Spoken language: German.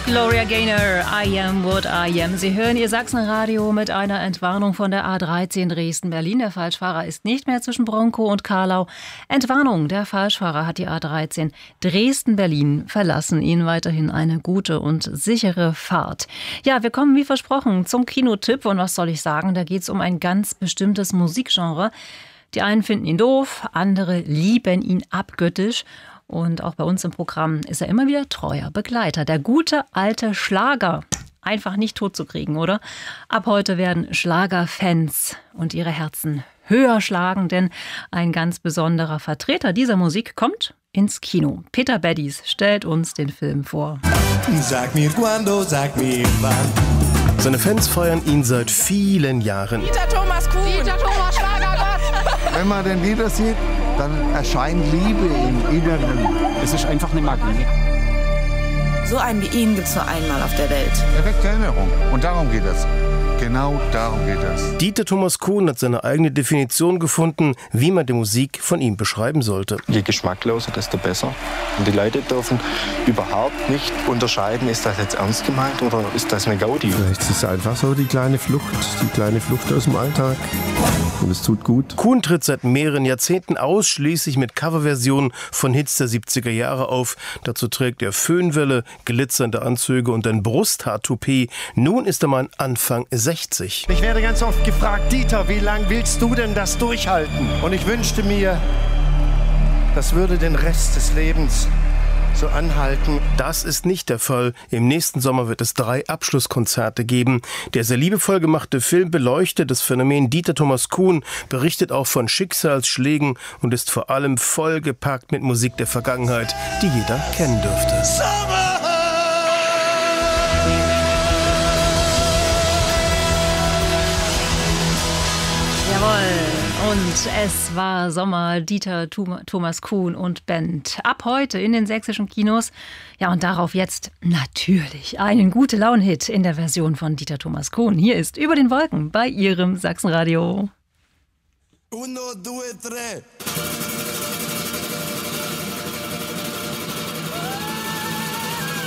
Gloria Gaynor, I am what I am. Sie hören Ihr Sachsenradio mit einer Entwarnung von der A13 Dresden-Berlin. Der Falschfahrer ist nicht mehr zwischen Bronkow und Carlau. Entwarnung, der Falschfahrer hat die A13 Dresden-Berlin verlassen. Ihnen weiterhin eine gute und sichere Fahrt. Ja, wir kommen wie versprochen zum Kinotipp. Und was soll ich sagen, da geht es um ein ganz bestimmtes Musikgenre. Die einen finden ihn doof, andere lieben ihn abgöttisch. Und auch bei uns im Programm ist er immer wieder treuer Begleiter. Der gute alte Schlager. Einfach nicht totzukriegen, oder? Ab heute werden Schlagerfans und ihre Herzen höher schlagen, denn ein ganz besonderer Vertreter dieser Musik kommt ins Kino. Peter Beddies stellt uns den Film vor. Sag mir quando, sag mir wann. Seine Fans feiern ihn seit vielen Jahren. Dieter Thomas Kuhn. Dieter Thomas Schlagergott. Wenn man den Lieder sieht, dann erscheint Liebe im Inneren. Es ist einfach eine Magie. So einen wie ihn gibt es nur einmal auf der Welt. Er weckt Erinnerung. Und darum geht es. Genau darum geht es. Dieter Thomas Kuhn hat seine eigene Definition gefunden, wie man die Musik von ihm beschreiben sollte. Je geschmackloser, desto besser. Und die Leute dürfen überhaupt nicht unterscheiden, ist das jetzt ernst gemeint oder ist das eine Gaudi? Vielleicht ist es einfach so die kleine Flucht aus dem Alltag. Und es tut gut. Kuhn tritt seit mehreren Jahrzehnten ausschließlich mit Coverversionen von Hits der 70er Jahre auf. Dazu trägt er Föhnwelle, glitzernde Anzüge und ein Brusthaar-Toupet. Nun ist der Mann Anfang 60. Ich werde ganz oft gefragt, Dieter, wie lang willst du denn das durchhalten? Und ich wünschte mir, das würde den Rest des Lebens so anhalten. Das ist nicht der Fall. Im nächsten Sommer wird es 3 Abschlusskonzerte geben. Der sehr liebevoll gemachte Film beleuchtet das Phänomen Dieter Thomas Kuhn, berichtet auch von Schicksalsschlägen und ist vor allem vollgepackt mit Musik der Vergangenheit, die jeder kennen dürfte. Und es war Sommer, Dieter Thomas Kuhn und Band. Ab heute in den sächsischen Kinos. Ja, und darauf jetzt natürlich einen Gute-Laune-Hit in der Version von Dieter Thomas Kuhn. Hier ist Über den Wolken bei Ihrem Sachsenradio. 1, 2, 3.